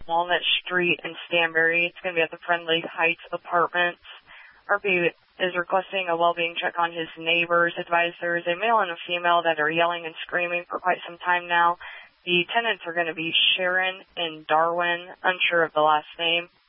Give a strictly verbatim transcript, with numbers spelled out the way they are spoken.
Walnut Street in Stanbury. It's going to be at the Friendly Heights Apartments. R P is requesting a well-being check on his neighbors. Advised there is a male and a female that are yelling and screaming for quite some time now. The tenants are going to be Sharon and Darwin, unsure of the last name.